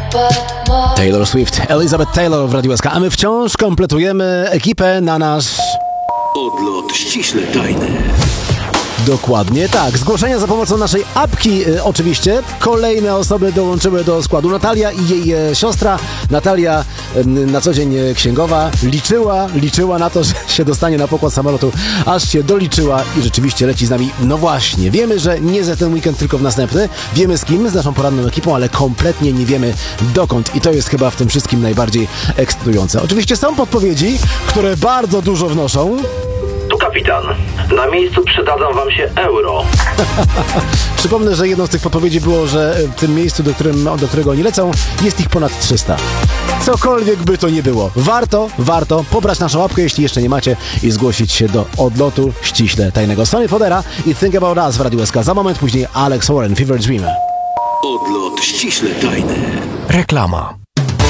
Taylor Swift, Elizabeth Taylor w Radiu SK, a my wciąż kompletujemy ekipę na nasz... Odlot ściśle tajny. Dokładnie tak. Zgłoszenia za pomocą naszej apki oczywiście. Kolejne osoby dołączyły do składu. Natalia i jej siostra. Natalia na co dzień księgowa. Liczyła na to, że się dostanie na pokład samolotu. Aż się doliczyła i rzeczywiście leci z nami. No właśnie. Wiemy, że nie za ten weekend, tylko w następny. Wiemy z kim, z naszą poranną ekipą, ale kompletnie nie wiemy dokąd. I to jest chyba w tym wszystkim najbardziej ekscytujące. Oczywiście są podpowiedzi, które bardzo dużo wnoszą. Tu kapitan. Na miejscu przydadzą wam się euro. Przypomnę, że jedną z tych podpowiedzi było, że w tym miejscu, do którego oni lecą, jest ich ponad 300. Cokolwiek by to nie było. Warto pobrać naszą łapkę, jeśli jeszcze nie macie, i zgłosić się do odlotu ściśle tajnego. Sonny Fodera i Think About Us w Radiu SK. Za moment później Alex Warren, Fever Dream. Odlot ściśle tajny. Reklama.